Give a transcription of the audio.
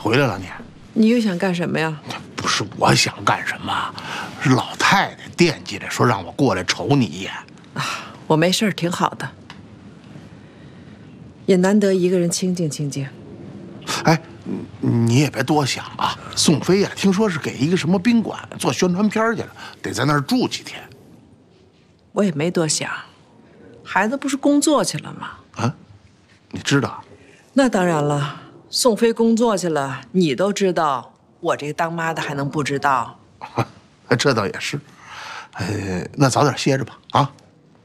回来了你？ 你又想干什么呀？ 不是我想干什么，是老太太惦记着说让我过来瞅你一眼。 啊，我没事儿，挺好的，也难得一个人清静清静。 哎，你也别多想啊。宋飞呀，听说是给一个什么宾馆做宣传片去了，得在那儿住几天。 我也没多想，孩子不是工作去了吗？ 啊，你知道？ 那当然了，宋飞工作去了，你都知道，我这个当妈的还能不知道？ 这倒也是。那早点歇着吧，啊。